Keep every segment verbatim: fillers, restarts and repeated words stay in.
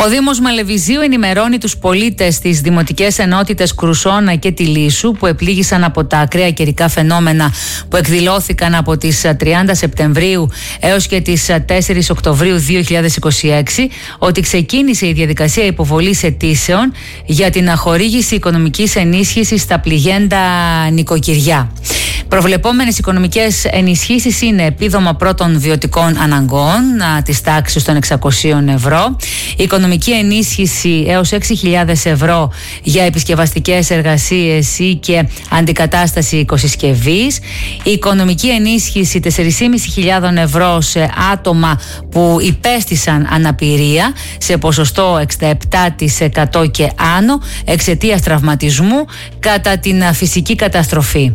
Ο Δήμος Μαλεβιζίου ενημερώνει τους πολίτες στις δημοτικές ενότητες Κρουσόνα και Τιλίσσου που επλήγησαν από τα ακραία καιρικά φαινόμενα που εκδηλώθηκαν από τις τριάντα Σεπτεμβρίου έως και τις τέσσερις Οκτωβρίου δύο χιλιάδες είκοσι έξι ότι ξεκίνησε η διαδικασία υποβολής αιτήσεων για την χορήγηση οικονομικής ενίσχυσης στα πληγέντα νοικοκυριά. Προβλεπόμενες οικονομικές ενισχύσεις είναι επίδομα πρώτων βιωτικών αναγκών της τάξης των εξακοσίων ευρώ, οικονομική ενίσχυση έως έξι χιλιάδες ευρώ για επισκευαστικές εργασίες ή και αντικατάσταση οικοσυσκευής, οικονομική ενίσχυση τέσσερις χιλιάδες πεντακόσια ευρώ σε άτομα που υπέστησαν αναπηρία σε ποσοστό εξήντα επτά τοις εκατό και άνω εξαιτίας τραυματισμού κατά την φυσική καταστροφή.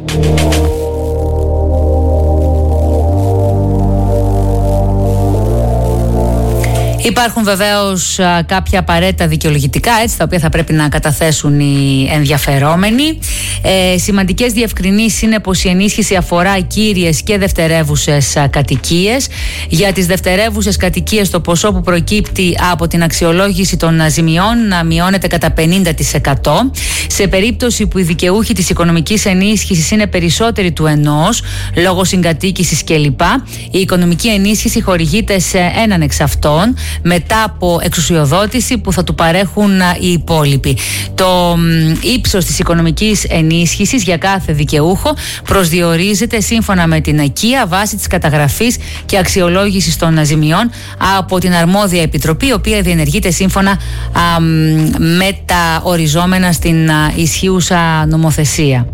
Υπάρχουν βεβαίως α, κάποια απαραίτητα δικαιολογητικά, έτσι, τα οποία θα πρέπει να καταθέσουν οι ενδιαφερόμενοι. Ε, σημαντικές διευκρινήσεις είναι πως η ενίσχυση αφορά κύριες και δευτερεύουσες α, κατοικίες. Για τις δευτερεύουσες κατοικίες το ποσό που προκύπτει από την αξιολόγηση των α, ζημιών να μειώνεται κατά πενήντα τοις εκατό. Σε περίπτωση που οι δικαιούχοι της οικονομικής ενίσχυσης είναι περισσότεροι του ενός, λόγω συγκατοίκησης κλπ., η οικονομική ενίσχυση χορηγείται σε έναν εξ αυτών, μετά από εξουσιοδότηση που θα του παρέχουν οι υπόλοιποι. Το ύψος της οικονομικής ενίσχυσης για κάθε δικαιούχο προσδιορίζεται σύμφωνα με την οικία βάσει της καταγραφής και αξιολόγησης των ζημιών από την αρμόδια επιτροπή, η οποία διενεργείται σύμφωνα α, με τα οριζόμενα στην α, ισχύουσα νομοθεσία.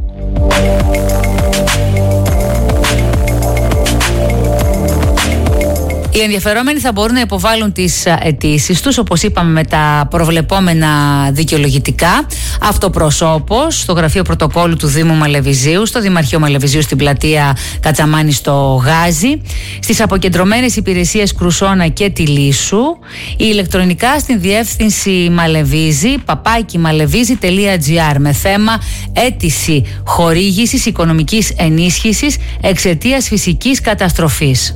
Οι ενδιαφερόμενοι θα μπορούν να υποβάλουν τις αιτήσεις τους, όπως είπαμε, με τα προβλεπόμενα δικαιολογητικά, αυτοπροσώπως, στο γραφείο πρωτοκόλλου του Δήμου Μαλεβιζίου, στο Δημαρχείο Μαλεβιζίου στην πλατεία Κατσαμάνη στο Γάζι, στις αποκεντρωμένες υπηρεσίες Κρουσόνα και Τιλίσσου, ή ηλεκτρονικά στην διεύθυνση μαλεβίζη, παπάκι μαλεβίζη τελεία τζι άρ, με θέμα αίτηση χορήγησης οικονομικής ενίσχυσης εξαιτίας φυσικής καταστροφής.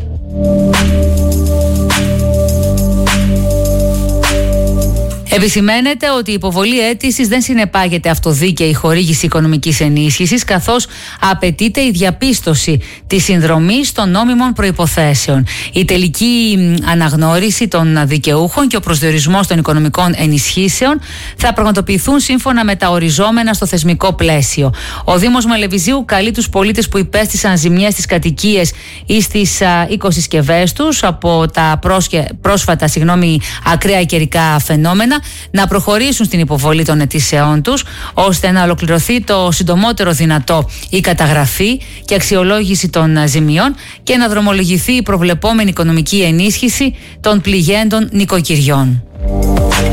Επισημαίνεται ότι η υποβολή αίτησης δεν συνεπάγεται αυτοδίκαιη χορήγηση οικονομικής ενίσχυσης, καθώς απαιτείται η διαπίστωση της συνδρομής των νόμιμων προϋποθέσεων, η τελική αναγνώριση των δικαιούχων και ο προσδιορισμός των οικονομικών ενισχύσεων θα πραγματοποιηθούν σύμφωνα με τα οριζόμενα στο θεσμικό πλαίσιο. Ο Δήμος Μαλεβιζίου καλεί τους πολίτες που υπέστησαν ζημιές στις κατοικίες ή στις οικοσυσκευές τους από τα πρόσχε, πρόσφατα συγγνώμη, ακραία καιρικά φαινόμενα να προχωρήσουν στην υποβολή των αιτήσεών τους, ώστε να ολοκληρωθεί το συντομότερο δυνατό η καταγραφή και αξιολόγηση των ζημιών και να δρομολογηθεί η προβλεπόμενη οικονομική ενίσχυση των πληγέντων νοικοκυριών.